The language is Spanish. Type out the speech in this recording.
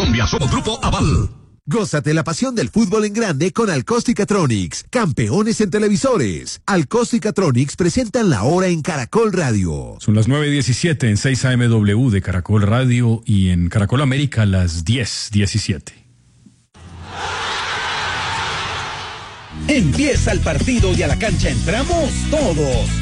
Colombia somos Grupo Aval. Gózate la pasión del fútbol en grande con Alcosticatronics, campeones en televisores. Alcosticatronics presentan la hora en Caracol Radio. Son las 9:17 en 6 AMW de Caracol Radio y en Caracol América las 10:17. Empieza el partido y a la cancha entramos todos.